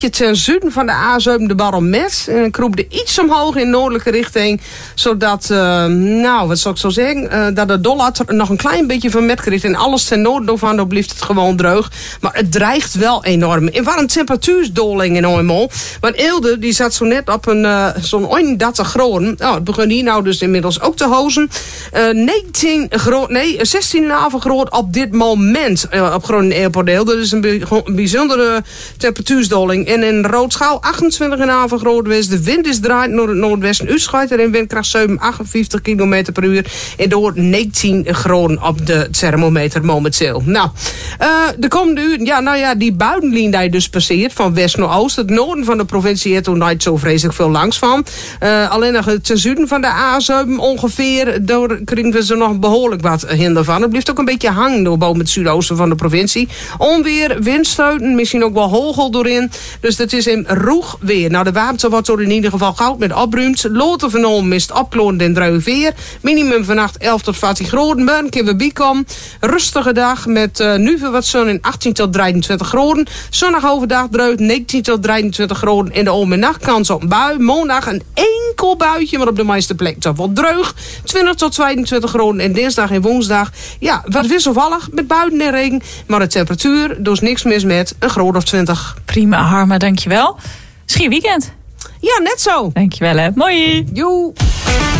ten zuiden van de A7 de Baromet. En dan kroep er iets omhoog in noordelijke richting. Zodat, wat zou ik zo zeggen, dat de Dollard nog een klein beetje van met krijgt. En alles ten noorden daarvan, dan blijft het gewoon droog. Maar het dreigt wel enorm. En waar een temperatuursdoling in Oemel. Want Eelde, die zat zo net op zo'n 31 graden. Het begint hier nou dus inmiddels ook te hozen. 16,5 graden op dit moment op Groningen Airport. Dat is een bijzondere temperatuursdoling. En in Roodschaal 28,5 graden. De wind is draait naar het noordwesten. Uitschuit er in windkracht 7, 58 km per uur. En door 19 graden op de thermometer momenteel. Nou, de komende uur, die buitenlijn die dus passeert van west naar oost. Het noorden van de provincie heeft er nooit zo vreselijk veel langs van. Alleen nog ten zuiden van de A7 ongeveer. Daar krijgen we zo nog behoorlijk wat hinder van. Het blijft ook een beetje hangen door boven het zuidoosten van de provincie. Onweer, windstoten, misschien ook wel hagel doorin. Dus dat is in roeg weer. Nou, de warmte wordt er in ieder geval goud met opruimd. Loten van Olm is opklonend en druive weer. Minimum vannacht 11 tot 14 graden. Morgen kunnen we bijkomen. Rustige dag met nu veel wat zon in 18 tot 23 graden. Zondag overdag druift 19 tot 23 graden. In de om- en nachtkans op een bui. Maandag een enkel buitje, maar op de meeste plekken toch wel dreug. 20 tot 22 graden. En dinsdag en woensdag, wat wisselvallig met buien en regen. Maar de temperatuur, dus niks mis met een graad of 20. Prima, Harma, dankjewel. Schier weekend. Ja, net zo. Dankjewel, hè. Mooi. Joe.